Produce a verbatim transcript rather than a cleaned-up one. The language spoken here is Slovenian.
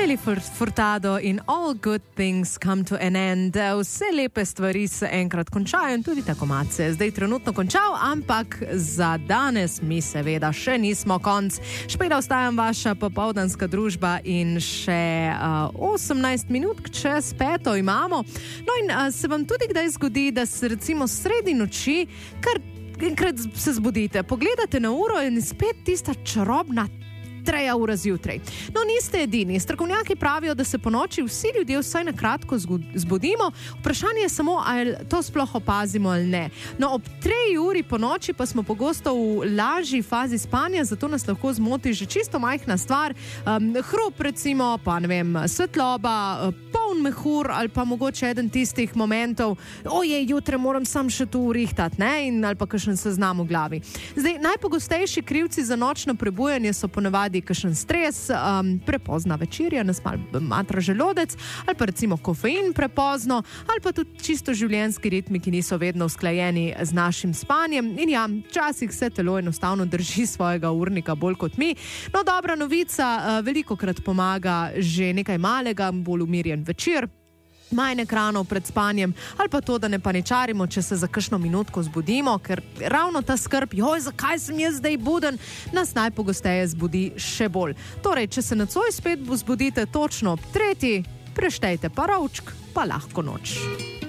Nelly Furtado in All Good Things Come to an End. Vse lepe stvari se enkrat končajo in tudi tako mat se je zdaj trenutno končal, ampak za danes mi seveda še nismo konc. Špeda ostajam vaša popoldanska družba in še uh, osemnajst minut čez peto imamo. No in uh, se vam tudi kdaj zgodi, da se recimo sredi noči kar enkrat se zbudite, pogledate na uro in spet tista čarobna treja ura zjutraj. No, niste edini. Strokovnjaki pravijo, da se po noči vsi ljudje vsaj na kratko zbudimo. Vprašanje je samo, ali to sploh opazimo ali ne. No, ob treji uri po noči pa smo pogosto v lažji fazi spanja, zato nas lahko zmoti že čisto majhna stvar. Um, hrup recimo, pa ne vem, svetloba, poln mehur ali pa mogoče eden tistih momentov, oje, jutre moram sam še tu urihtati, ne? In ali pa kakšen seznam v glavi. Zdaj, najpogostejši krivci za nočno prebujanje so ponavadi kakšen stres, um, prepozna večerja, nas malo matra želodec, ali pa recimo kofein prepozno, ali pa tudi čisto življenjski ritmi, ki niso vedno usklajeni z našim spanjem. In ja, včasih se telo enostavno drži svojega urnika bolj kot mi. No, dobra novica, uh, velikokrat pomaga že nekaj malega, bolj umirjen večer, manj ekranov pred spanjem, ali pa to, da ne paničarimo, če se za kakšno minutko zbudimo, ker ravno ta skrb, joj, zakaj sem jaz zdaj buden, nas najpogosteje zbudi še bolj. Torej, če se nocoj spet zbudite točno ob tretji, preštejte pa rovčk, pa lahko noč.